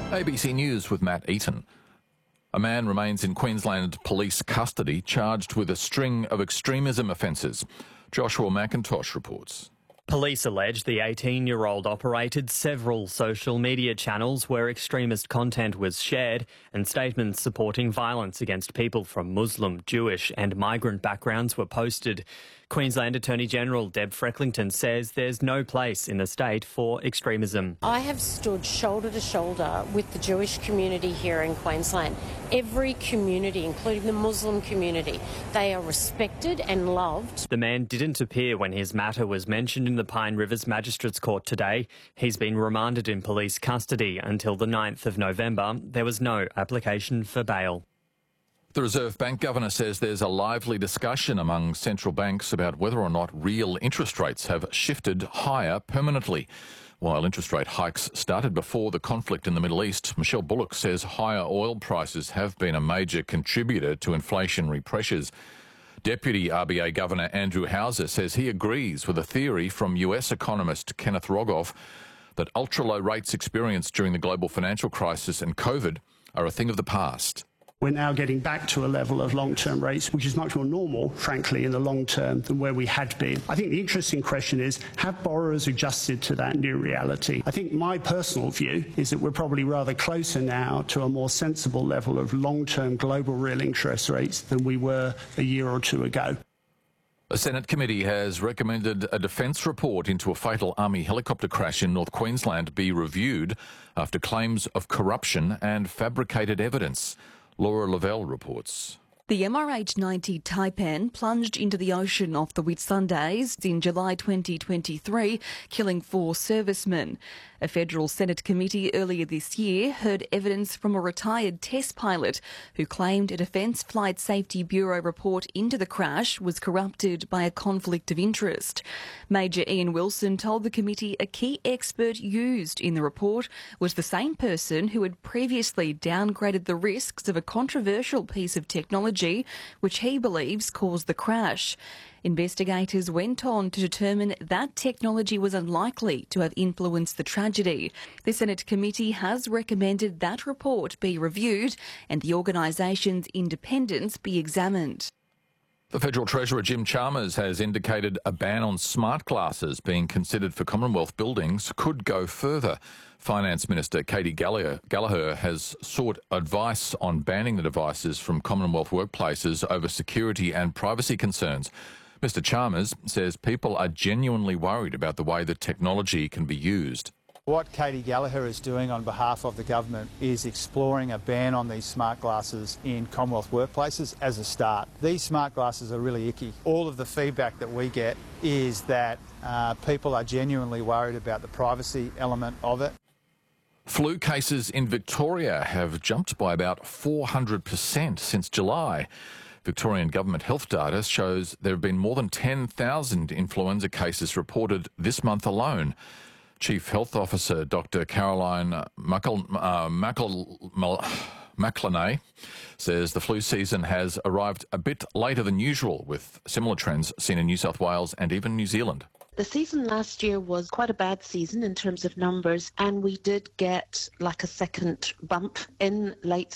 ABC News with Matt Eaton. A man remains in Queensland police custody charged with a string of extremism offences. Joshua McIntosh reports. Police allege the 18-year-old operated several social media channels where extremist content was shared and statements supporting violence against people from Muslim, Jewish and migrant backgrounds were posted. Queensland Attorney-General Deb Frecklington says there's no place in the state for extremism. I have stood shoulder to shoulder with the Jewish community here in Queensland. Every community, including the Muslim community, they are respected and loved. The man didn't appear when his matter was mentioned in the Pine Rivers Magistrates Court today. He's been remanded in police custody until the 9th of November. There was no application for bail. The Reserve Bank Governor says there's a lively discussion among central banks about whether or not real interest rates have shifted higher permanently. While interest rate hikes started before the conflict in the Middle East, Michelle Bullock says higher oil prices have been a major contributor to inflationary pressures. Deputy RBA Governor Andrew Hauser says he agrees with a theory from US economist Kenneth Rogoff that ultra-low rates experienced during the global financial crisis and COVID are a thing of the past. We're now getting back to a level of long-term rates, which is much more normal, frankly, in the long term than where we had been. I think the interesting question is, have borrowers adjusted to that new reality? I think my personal view is that we're probably rather closer now to a more sensible level of long-term global real interest rates than we were a year or two ago. A Senate committee has recommended a defence report into a fatal Army helicopter crash in North Queensland be reviewed after claims of corruption and fabricated evidence. Laura Lavelle reports. The MRH-90 Taipan plunged into the ocean off the Whitsundays in July 2023, killing 4 servicemen. A federal Senate committee earlier this year heard evidence from a retired test pilot who claimed a Defence Flight Safety Bureau report into the crash was corrupted by a conflict of interest. Major Ian Wilson told the committee a key expert used in the report was the same person who had previously downgraded the risks of a controversial piece of technology which he believes caused the crash. Investigators went on to determine that technology was unlikely to have influenced the tragedy. The Senate committee has recommended that report be reviewed and the organisation's independence be examined. The Federal Treasurer Jim Chalmers has indicated a ban on smart glasses being considered for Commonwealth buildings could go further. Finance Minister Katie Gallagher has sought advice on banning the devices from Commonwealth workplaces over security and privacy concerns. Mr Chalmers says people are genuinely worried about the way the technology can be used. What Katie Gallagher is doing on behalf of the government is exploring a ban on these smart glasses in Commonwealth workplaces as a start. These smart glasses are really icky. All of the feedback that we get is that people are genuinely worried about the privacy element of it. Flu cases in Victoria have jumped by about 400% since July. Victorian government health data shows there have been more than 10,000 influenza cases reported this month alone. Chief Health Officer Dr Caroline McLenay says the flu season has arrived a bit later than usual, with similar trends seen in New South Wales and even New Zealand. The season last year was quite a bad season in terms of numbers, and we did get like a second bump in late